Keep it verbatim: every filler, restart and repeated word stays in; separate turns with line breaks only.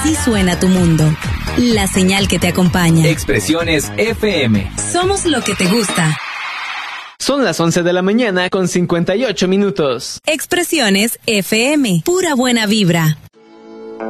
Así suena tu mundo. La señal que te acompaña.
Expresiones F M.
Somos lo que te gusta.
Son las once de la mañana con cincuenta y ocho minutos.
Expresiones F M. Pura buena vibra.